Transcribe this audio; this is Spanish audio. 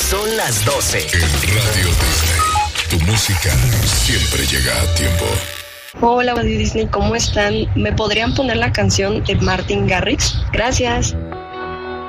Son las 12. En Radio Disney, tu música siempre llega a tiempo. Hola, Radio Disney, ¿cómo están? ¿Me podrían poner la canción de Martin Garrix? Gracias.